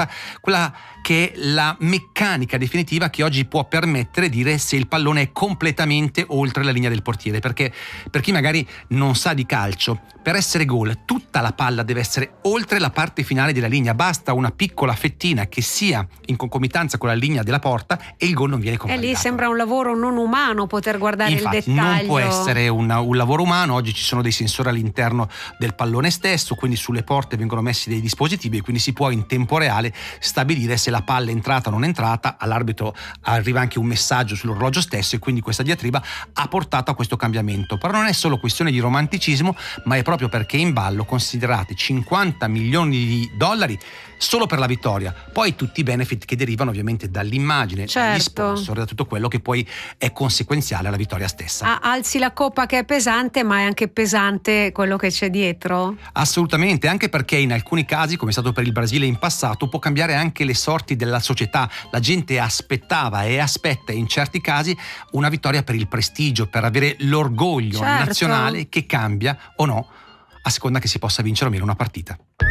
porta, quella che è la meccanica definitiva che oggi può permettere di dire se il pallone è completamente oltre la linea del portiere, perché per chi magari non sa di calcio, per essere gol tutta la palla deve essere oltre la parte finale della linea, basta una piccola fettina che sia in concomitanza con la linea della porta e il gol non viene convalidato. E lì sembra un lavoro non umano poter guardare Infatti, il dettaglio. non può essere un lavoro umano. Oggi ci sono dei sensori all'interno del pallone stesso, quindi sulle porte vengono messi dei dispositivi e quindi si può in tempo reale stabilire se la palla è entrata o non è entrata. All'arbitro arriva anche un messaggio sull'orologio stesso e quindi questa diatriba ha portato a questo cambiamento. Però non è solo questione di romanticismo, ma è proprio perché in ballo considerati 50 milioni di dollari solo per la vittoria, poi tutti i benefit che derivano ovviamente dall'immagine, dagli sponsor, da tutto quello che poi è conseguenziale alla vittoria stessa. Alzi la coppa che è pesante, ma è anche pesante quello che c'è dietro? Assolutamente, anche perché in alcuni casi, come è stato per il Brasile in passato, può cambiare anche le sorti della società. La gente aspettava e aspetta in certi casi una vittoria per il prestigio, per avere l'orgoglio nazionale che cambia o no a seconda che si possa vincere o meno una partita.